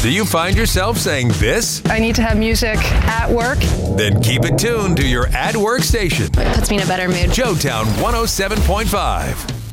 Do you find yourself saying this? I need to have music at work. Then keep it tuned to your at work station. It puts me in a better mood. Joetown 107.5.